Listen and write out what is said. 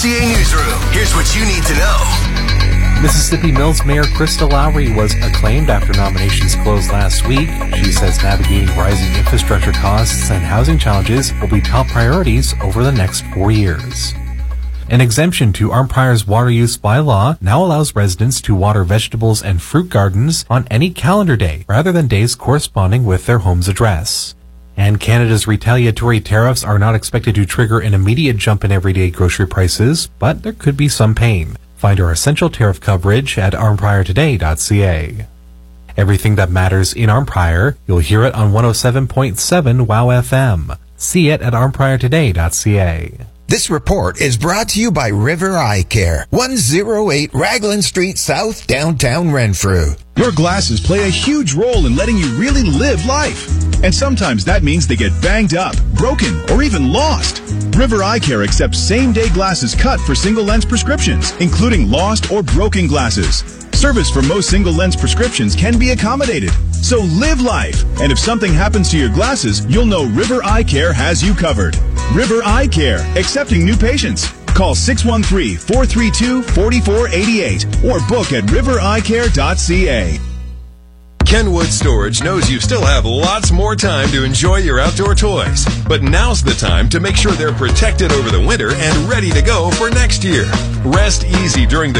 CA Newsroom. Here's what you need to know. Mississippi Mills Mayor Krista Lowry was acclaimed after nominations closed last week. She says navigating rising infrastructure costs and housing challenges will be top priorities over the next 4 years. An exemption to Arnprior's water use bylaw now allows residents to water vegetables and fruit gardens on any calendar day rather than days corresponding with their home's address. And Canada's retaliatory tariffs are not expected to trigger an immediate jump in everyday grocery prices, but there could be some pain. Find our essential tariff coverage at arnpriortoday.ca. Everything that matters in Arnprior, you'll hear it on 107.7 WOW FM. See it at arnpriortoday.ca. This report is brought to you by River Eye Care, 108 Raglan Street South, downtown Renfrew. Your glasses play a huge role in letting you really live life. And sometimes that means they get banged up, broken, or even lost. River Eye Care accepts same-day glasses cut for single-lens prescriptions, including lost or broken glasses. Service for most single-lens prescriptions can be accommodated. So live life. And if something happens to your glasses, you'll know River Eye Care has you covered. River Eye Care, accepting new patients. Call 613-432-4488 or book at rivereyecare.ca. Kenwood Storage knows you still have lots more time to enjoy your outdoor toys. But now's the time to make sure they're protected over the winter and ready to go for next year. Rest easy during the